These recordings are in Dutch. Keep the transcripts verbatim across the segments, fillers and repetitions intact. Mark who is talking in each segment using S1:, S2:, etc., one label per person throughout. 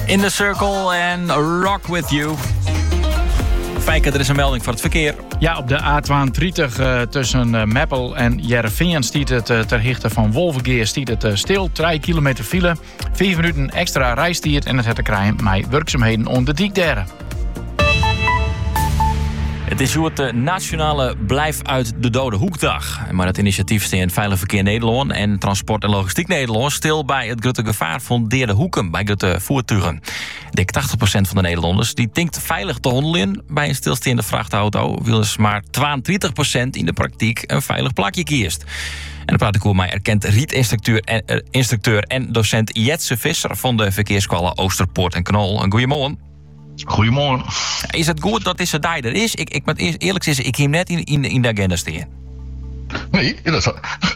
S1: In the Circle en Rock With You. Fijke, er is een melding voor het verkeer.
S2: Ja, op de A tweeëndertig uh, tussen uh, Meppel en Jereveen stiet het uh, ter hichte van Wolvengeer stiet het uh, stil. drie kilometer file, vier minuten extra reistijd en het het te krijgen met werkzaamheden onder de Diekdere.
S1: Het is hoe het nationale Blijf uit de Dode Hoekdag. Maar het initiatief steent Veilig Verkeer Nederland en Transport en Logistiek Nederland stil bij het grote gevaar van deerde hoeken bij grote voertuigen. Dik tachtig procent van de Nederlanders die denkt veilig te handelen bij een stilstaande vrachtauto, wil dus maar tweeëntwintig procent in de praktijk een veilig plakje kiest. En dan praat ik over mij erkend rietinstructeur en, uh, instructeur en docent Jetse Visser van de verkeersscholen Oosterpoort en Knol. Een goeiemorgen.
S3: Goedemorgen.
S1: Is het goed dat deze dag er is? Ik, ik moet eerlijk zeggen, ik heb hem net in, in, in de agenda staan.
S3: Nee, dat is...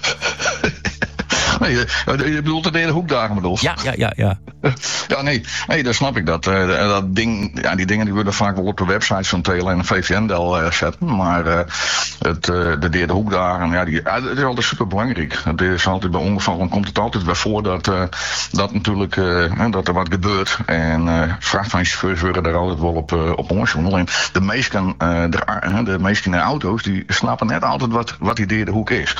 S3: Nee, je bedoelt de hele hoekdagen bedoeld?
S1: Ja, ja, ja, ja.
S3: Ja, nee, nee, dat snap ik. Dat, uh, dat ding, ja, die dingen die worden vaak wel op de websites van T L en V V N-del uh, zetten. Maar uh, het, uh, de derde hoekdagen, ja, die, uh, dat is altijd super belangrijk. Het is altijd bij ongevallen komt het altijd bij voor dat, uh, dat natuurlijk uh, dat er wat gebeurt. En uh, vrachtwagenchauffeurs worden daar altijd wel op, uh, op ongezoen. Alleen de meesten, uh, de, de meesten in de auto's, die snappen net altijd wat, wat die derde hoek is.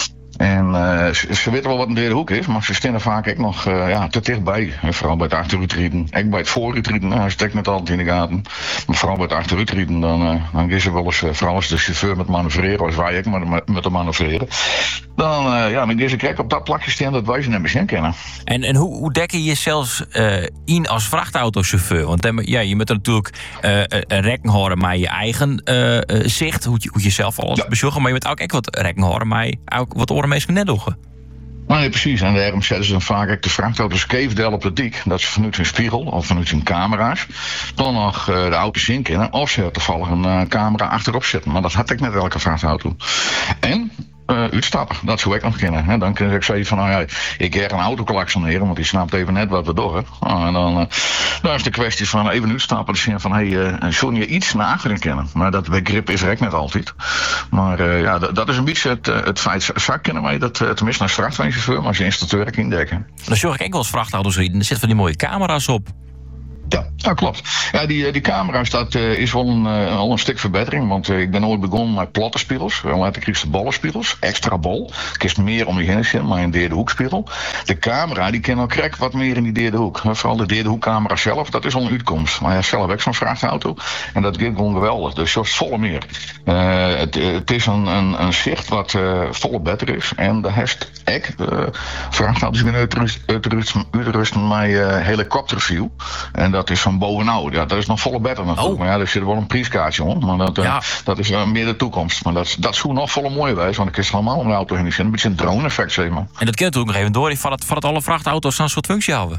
S3: En uh, ze, ze weten wel wat een derde hoek is, maar ze staan vaak ook nog uh, ja, te dichtbij. En vooral bij het achteruitrieden. Ik bij het vooruitrieden, nou, stek net altijd in de gaten. Maar vooral bij het achteruitrieden, dan, uh, dan is er wel eens, uh, vooral als de chauffeur met manoeuvreren, als wij ook met, met de manoeuvreren. Dan, uh, ja, dan is ik kijk op dat plakje staan dat wij ze net misschien kennen.
S1: En, en hoe, hoe dek je jezelf uh, in als vrachtautochauffeur? Want ja, je moet er natuurlijk uh, rekening houden met je eigen uh, uh, zicht, hoe je, hoe je zelf alles ja. bezorgen, maar je moet ook echt wat rekening houden met ook wat oren mensen net doen.
S3: Nee, precies. En daarom zetten ze dan vaak ook de vrachtauto's keefdel op de dik. Dat ze vanuit hun spiegel of vanuit hun camera's dan nog uh, de auto's in kennen. Of ze toevallig een uh, camera achterop zetten. Maar dat had ik met elke vrachtauto. En Uh, uitstappen, dat zou ik nog kennen. Hè. Dan kun ik zeggen van, nou ja, ik ga een auto klaksoneren, want die snapt even net wat we doen. Uh, en dan, uh, dan is de kwestie van even uitstappen, dus van, hé, hey, uh, zul je iets naar achteren kennen? Maar dat begrip is er ook net altijd. Maar uh, ja, d- dat is een beetje het, uh, het feit. Vaak kennen wij dat, uh, tenminste naar vrachtwagenchauffeur, maar als je instructeur kan indekken.
S1: Dan zorg ik ook wel eens vrachtauto's rijden, er zitten van die mooie camera's op.
S3: Ja, dat klopt. Ja, die, die camera's, dat uh, is wel een, uh, al een stuk verbetering. Want uh, ik ben ooit begonnen met platte spiegels. Later kreeg ze ballenspiegels. Extra bol. Kiest meer om je heen zitten, maar een derde hoekspiegel. De camera, die kan ook krek wat meer in die derde hoek. Vooral de derde hoekcamera zelf, dat is al een uitkomst. Maar ja, zelf ook zo'n vrachtauto. En dat gaat gewoon geweldig. Dus zoals volle meer. Uh, het, het is een, een, een zicht wat uh, volle beter is. En de rest, ik, de vrachtauto's kunnen uitrusten met uh, helikopterview. En dat is van bovenaan. Ja, dat is nog volle beter natuurlijk. Oh. Maar ja, er zit wel een prijskaartje om. Maar dat, ja. uh, dat is uh, meer de toekomst. Maar dat, dat zou nog volle mooi wijs. Want ik is allemaal om de auto heen. Een beetje een drone-effect, zeg maar.
S1: En dat kent natuurlijk nog even door. Van het, van het alle vrachtauto's zo'n soort functie houden.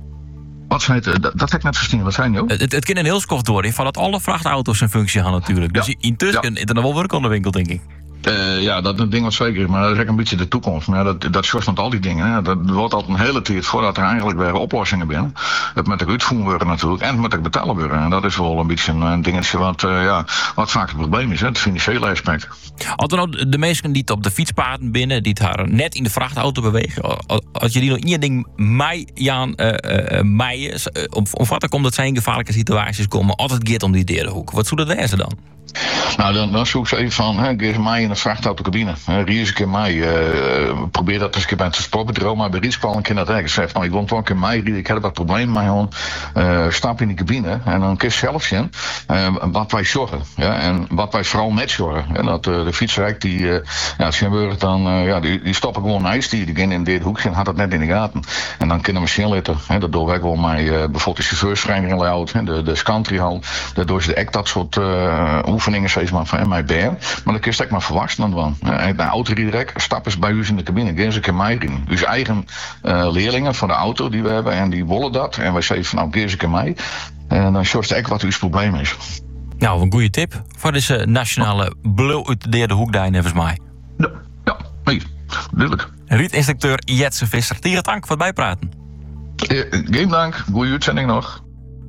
S3: Wat zei het? Dat, dat heb ik net verstaan. Wat zijn joh?
S1: Het, het, het kan een heel kort door. Van het alle vrachtauto's een functie hebben natuurlijk. Dus ja. intussen ja. is er nog wel werk aan de winkel, denk ik.
S3: Uh, ja, dat is een ding wat zeker is, maar dat is ook een beetje de toekomst. Maar ja, dat, dat zorgt met al die dingen. Hè. Dat wordt altijd een hele tijd voordat er eigenlijk weer oplossingen binnen. Het moet ook uitvoeren worden natuurlijk en het moet ook betalen worden. En dat is wel een beetje een, een dingetje wat, uh, ja, wat vaak het probleem is, hè, het financiële aspect.
S1: Als er nou de mensen die op de fietspaden binnen, die haar net in de vrachtauto bewegen, als je die nog één ding mij aan uh, uh, mij om, om wat er komt dat zijn gevaarlijke situaties komen, altijd gaat om die derde hoek. Wat zou dat wezen dan?
S3: Nou, dan, dan zoek ze even van, hè, geef mij in een vrachtauto-cabine. Ries ik in mij, uh, probeer dat eens een keer bij het transportbureau, maar bij Ries kwam een keer naar het eigen. Zegt, nou, ik woon toch een keer in mij, ik heb wat problemen met mij, uh, stap in die cabine en dan kun je zelf zien uh, wat wij zorgen. Ja, en wat wij vooral net zorgen. En dat uh, de fietsrijk, die, uh, ja, het dan, uh, ja, die, die stoppen gewoon ijs, die, die gaan in dit hoekje en had dat net in de gaten. En dan kunnen we snel letten, hè, dat doe ik wel mij, uh, bijvoorbeeld de chauffeursvereniging layout, de, de scantrihal, daardoor ze echt dat soort uh, oefeningen steeds maar van mij ben. Maar dan kun je het maar verwachten dan. De autoriederek, stap eens bij u in de cabine, gaan ze een keer mij in. Dus eigen uh, leerlingen van de auto die we hebben en die willen dat. En wij zeggen van nou, gaan ze een keer mij. En dan zorgt echt wat uw probleem is.
S1: Nou, een goede tip voor deze nationale blauw uit de derde hoekdijn, volgens mij.
S3: Ja, ja, nee, duidelijk.
S1: Rietinstructeur Jetse Visser, tegen dank voor het bijpraten.
S3: Eh, geen dank, goede uitzending nog.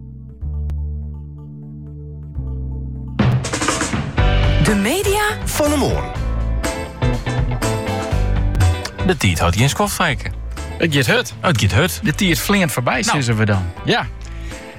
S4: De media
S5: van de morgen.
S1: De tijd houdt je in skofstrijken.
S2: Het gaat hut.
S1: Het gaat hut.
S2: De tijd vliegend voorbij,
S1: nou.
S2: zeggen we dan. Ja.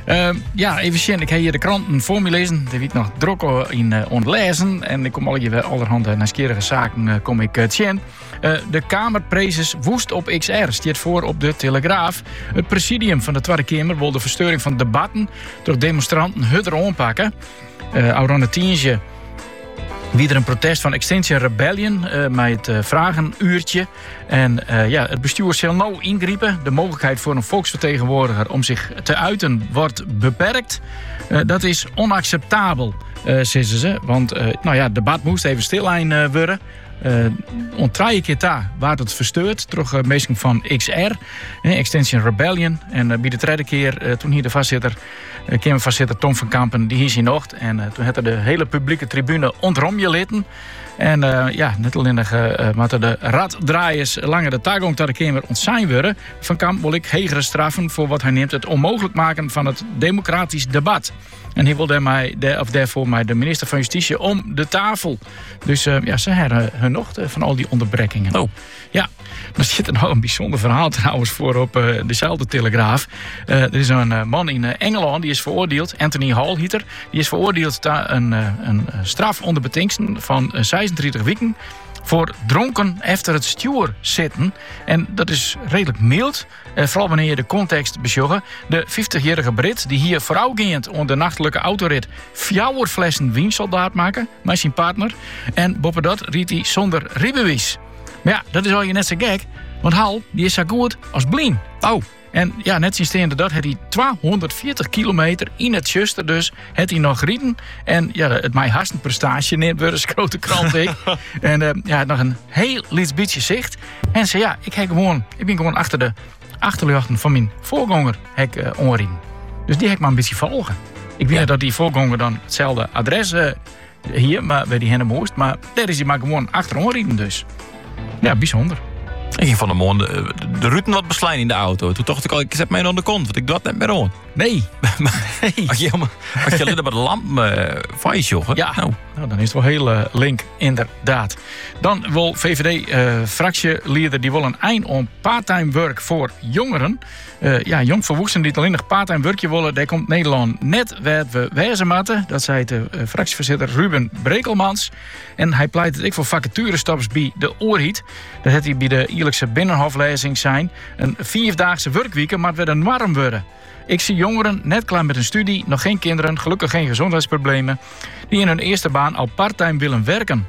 S2: Uh, ja, even zien. Ik heb hier de kranten voor me lezen. Er wordt nog druk in uh, ontlezen. En ik kom al je allerhande nieuwsgierige zaken uh, kom ik uh, zien. Uh, de Kamerprezes woest op X R stiert voor op de Telegraaf. Het presidium van de Tweede Kamer wil de verstoring van debatten door demonstranten hutter aanpakken. Uh, Aurone Tientje. Wie er een protest van Extinction Rebellion uh, met het uh, vragenuurtje. En uh, ja, het bestuur zal nou ingrijpen. De mogelijkheid voor een volksvertegenwoordiger om zich te uiten wordt beperkt. Uh, dat is onacceptabel, uh, zeggen ze. Want uh, nou ja, het debat moest even stil uh, worden. Uh, Ontdrie keer daar werd het versteurd. Terug uh, meestal van X R, eh, Extinction Rebellion. En uh, bij de tweede keer, uh, toen hier de voorzitter, uh, Kamervoorzitter Tom van Kampen, die hier zien nog. En uh, toen had de hele publieke tribune ontrom je litten. En uh, ja, net alleen nog uh, moeten de raddraaiers langer de tagong tot de Kamer ontzien worden. Van Kamp wil ik hegere straffen voor wat hij neemt het onmogelijk maken van het democratisch debat. En hij wilde mij, de, of daarvoor mij de minister van Justitie om de tafel. Dus uh, ja, ze hebben hun nog van al die onderbrekkingen.
S1: Oh.
S2: Ja, er zit er nog een bijzonder verhaal trouwens voor op uh, dezelfde Telegraaf. Uh, er is een uh, man in uh, Engeland, die is veroordeeld, Anthony Hall heet. Die is veroordeeld tot een, uh, een straf onder betingsten van uh, zesendertig weken. Voor dronken efter het stuur zitten. En dat is redelijk mild. Eh, vooral wanneer je de context besjoggen. De vijftigjarige Brit die hier vooruitgaand onder de nachtelijke autorit vier flessen wien soldaat maken met zijn partner. En boven dat riet hij zonder rijbewijs. Maar ja, dat is al je net zo gek. Want Hal die is zo goed als blien.
S1: Oh.
S2: En ja, net sinds inderdaad had hij tweehonderdveertig kilometer in het Schuster dus had hij nog gereden. En ja, het mij haast prestatie neemt weer eens grote krant ik. En uh, ja, nog een heel licht beetje zicht. En ze ja, ik heb gewoon, ik ben gewoon achter de achterluchten van mijn voorganger hek uh, onreden. Dus die heb ik maar een beetje volgen. Ik weet ja. dat die voorganger dan hetzelfde adres uh, hier, maar bij die Hennemoost, maar daar is hij maar gewoon achterom reden dus. Ja, bijzonder.
S1: Ik ging van de morgen de, de ruten wat beslijn in de auto. Toen dacht ik al, ik zet mij aan de kont, want ik doe dat net meer aan.
S2: Nee. nee.
S1: Als je, als je alleen maar de lamp uh, van je joggen.
S2: Ja, nou. nou, dan is het wel heel uh, link, inderdaad. Dan wil V V D-fractieleider uh, die wil een eind om parttime werk voor jongeren. Uh, ja, jong verwoesten die het alleen nog parttime werkje willen, daar komt Nederland net waar we wijzen moeten. Dat zei de uh, fractievoorzitter Ruben Brekelmans. En hij pleit het ik voor vacaturestops bij de Oorhiet. Dat heeft hij bij de Ierlijkse binnenhoflezing zijn. Een vierdaagse werkweek, maar het werd een warm worden. Ik zie jongeren, net klaar met een studie, nog geen kinderen, gelukkig geen gezondheidsproblemen, die in hun eerste baan al parttime willen werken.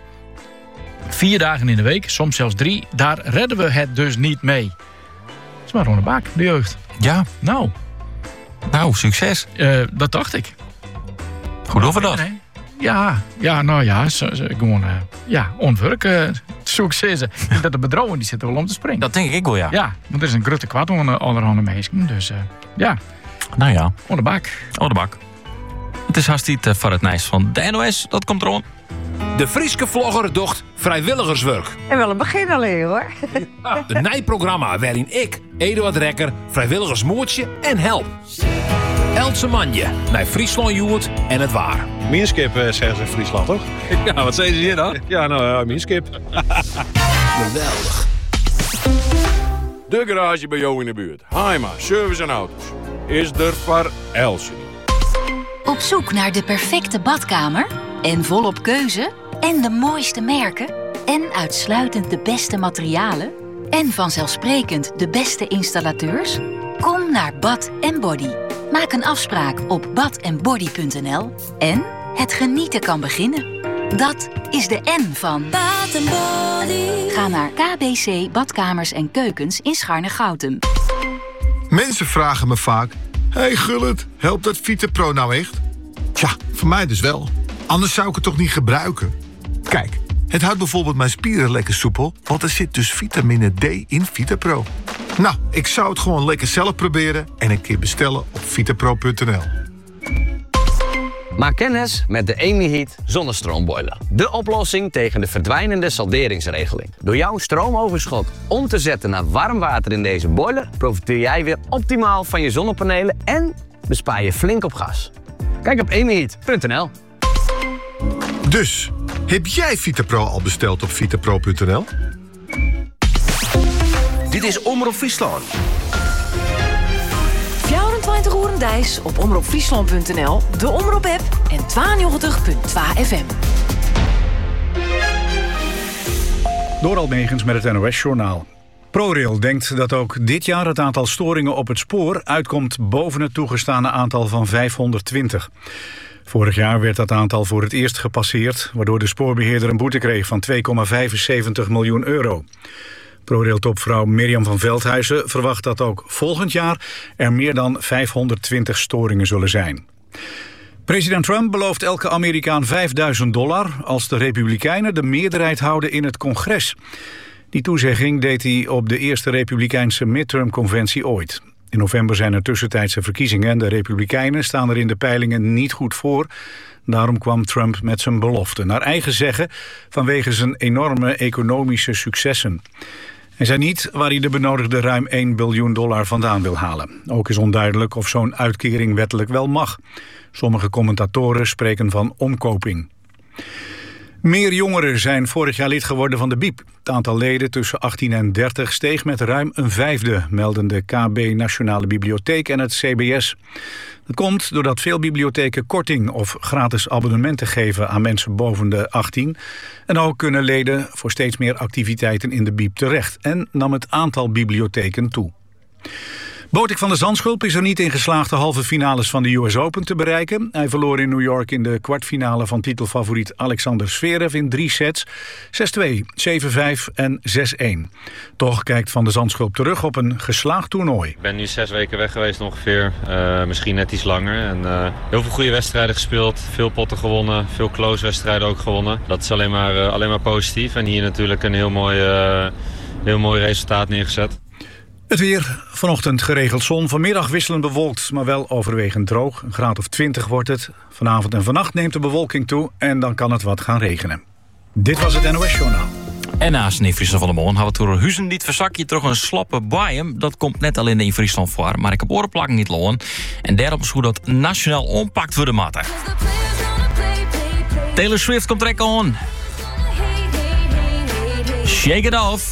S2: Vier dagen in de week, soms zelfs drie, daar redden we het dus niet mee. Dat is maar Ronne Baak, de jeugd.
S1: Ja.
S2: Nou.
S1: Nou, succes.
S2: Uh, dat dacht ik.
S1: Goed over dat.
S2: Nee. Ja, ja, nou ja, zo, zo, gewoon, uh, ja, onwerk. Uh, succes. Ik denk dat de bedrouwen die zitten wel om te springen.
S1: Dat denk ik wel, ja.
S2: Ja, want er is een grote kwart onder allerhande mensen. Dus uh, ja.
S1: Nou ja.
S2: Onder de bak.
S1: Onder de bak. Het is hartstikke voor het nijs van de N O S. Dat komt erom.
S5: De Frieske vlogger docht vrijwilligerswerk.
S6: En wel een begin alleen hoor.
S5: De nijprogramma waarin ik, Eduard Rekker, vrijwilligersmoertje en help. Eltse manje, naar Friesland Joert en het waar.
S7: Minskip uh, zeggen ze in Friesland, toch?
S8: Ja, wat zeggen ze hier dan?
S7: Ja, nou, uh, minskip.
S5: Geweldig.
S8: De garage bij jou in de buurt. Haima, service en auto's. Is er voor Elsie.
S9: Op zoek naar de perfecte badkamer? En volop keuze? En de mooiste merken? En uitsluitend de beste materialen? En vanzelfsprekend de beste installateurs? Kom naar Bad en Body. Maak een afspraak op bad en body punt n l en het genieten kan beginnen. Dat is de N van Bad en Body. Ga naar K B C Badkamers en Keukens in Scharne-Goutem.
S10: Mensen vragen me vaak: hey Gullit, helpt dat VitaPro nou echt? Tja, voor mij dus wel. Anders zou ik het toch niet gebruiken? Kijk, het houdt bijvoorbeeld mijn spieren lekker soepel, want er zit dus vitamine D in VitaPro. Nou, ik zou het gewoon lekker zelf proberen en een keer bestellen op vitapro punt n l.
S11: Maak kennis met de Amy-Heat zonnestroombroiler. De oplossing tegen de verdwijnende salderingsregeling. Door jouw stroomoverschot om te zetten naar warm water in deze boiler, profiteer jij weer optimaal van je zonnepanelen en bespaar je flink op gas. Kijk op amy heat punt n l.
S10: Dus, heb jij VitaPro al besteld op vitapro punt n l?
S5: Dit is Omroep Friesland.
S4: vierentwintig uur een dag. reis op omroep friesland punt n l, de Omroep-app en tweeënnegentig komma twee F M.
S6: Doral Megens met het N O S-journaal. ProRail denkt dat ook dit jaar het aantal storingen op het spoor uitkomt boven het toegestane aantal van vijfhonderdtwintig. Vorig jaar werd dat aantal voor het eerst gepasseerd, waardoor de spoorbeheerder een boete kreeg van twee komma vijfenzeventig miljoen euro. ProRail-topvrouw Mirjam van Veldhuizen verwacht dat ook volgend jaar er meer dan vijfhonderdtwintig storingen zullen zijn. President Trump belooft elke Amerikaan vijfduizend dollar als de Republikeinen de meerderheid houden in het congres. Die toezegging deed hij op de eerste Republikeinse midtermconventie ooit. In november zijn er tussentijdse verkiezingen en de Republikeinen staan er in de peilingen niet goed voor. Daarom kwam Trump met zijn belofte, naar eigen zeggen, vanwege zijn enorme economische successen. Hij zei niet waar hij de benodigde ruim één biljoen dollar vandaan wil halen. Ook is onduidelijk of zo'n uitkering wettelijk wel mag. Sommige commentatoren spreken van omkoping. Meer jongeren zijn vorig jaar lid geworden van de B I B. Het aantal leden tussen achttien en dertig steeg met ruim een vijfde, melden de K B Nationale Bibliotheek en het C B S. Dat komt doordat veel bibliotheken korting of gratis abonnementen geven aan mensen boven de achttien. En ook kunnen leden voor steeds meer activiteiten in de B I B terecht. En nam het aantal bibliotheken toe. Botik van der Zandschulp is er niet in geslaagd de halve finales van de U S Open te bereiken. Hij verloor in New York in de kwartfinale van titelfavoriet Alexander Zverev in drie sets. zes twee, zeven vijf en zes een. Toch kijkt Van der Zandschulp terug op een geslaagd toernooi.
S12: Ik ben nu zes weken weg geweest ongeveer, uh, misschien net iets langer. En, uh, heel veel goede wedstrijden gespeeld, veel potten gewonnen, veel close wedstrijden ook gewonnen. Dat is alleen maar, uh, alleen maar positief en hier natuurlijk een heel mooi, uh, heel mooi resultaat neergezet.
S6: Het weer, vanochtend geregeld zon, vanmiddag wisselend bewolkt, maar wel overwegend droog. Een graad of twintig wordt het. Vanavond en vannacht neemt de bewolking toe en dan kan het wat gaan regenen. Dit was het N O S-journaal.
S1: En naast in Friesland van de Moon hadden we door Huizen dit verzakje terug een slappe baaien. Dat komt net alleen in Friesland voor, maar ik heb orenplakken niet loon. En daarom is hoe dat nationaal ompakt voor de matten. Taylor Swift komt direct on. Shake it off.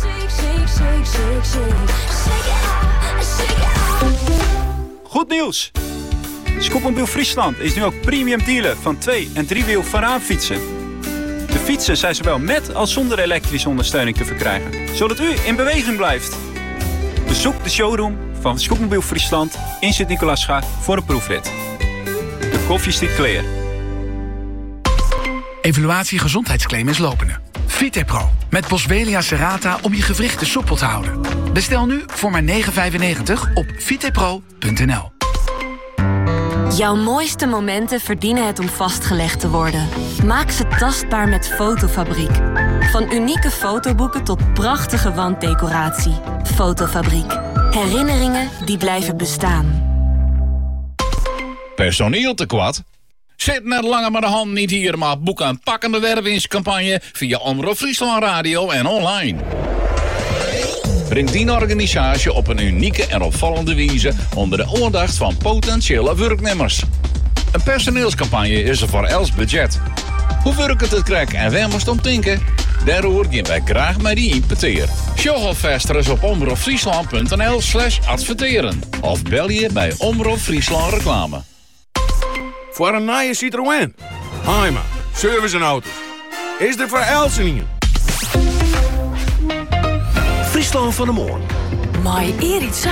S13: Goed nieuws! Scootmobiel Friesland is nu ook premium dealer van twee- en driewiel voorraadfietsen. De fietsen zijn zowel met als zonder elektrische ondersteuning te verkrijgen, zodat u in beweging blijft. Bezoek de showroom van Scootmobiel Friesland in Sint-Nicolaasga voor een proefrit. De koffie stiet clear.
S14: Evaluatie gezondheidsclaim is lopende. Vitepro met Boswellia serrata om je gewrichten soepel te houden. Bestel nu voor maar negen vijfennegentig op vitepro punt n l.
S15: Jouw mooiste momenten verdienen het om vastgelegd te worden. Maak ze tastbaar met Fotofabriek. Van unieke fotoboeken tot prachtige wanddecoratie. Fotofabriek. Herinneringen die blijven bestaan.
S16: Personeel tekort? Zit net langer met de hand niet hier, maar boek een pakkende wervingscampagne via Omroep Friesland Radio en online. Breng die organisatie op een unieke en opvallende wijze onder de aandacht van potentiële werknemers. Een personeelscampagne is er voor els budget. Hoe werkt het krek en waar moest om denken? Daarover gaan wij graag met die importeer. Sjog alvast eens op omroepfriesland punt n l slash adverteren. Of bel je bij Omroep Friesland Reclame.
S8: Voor een nieuwe Citroën. Heima, service en auto's. Is er voor Elseningen.
S5: Friesland van de Moon.
S4: Maar Erik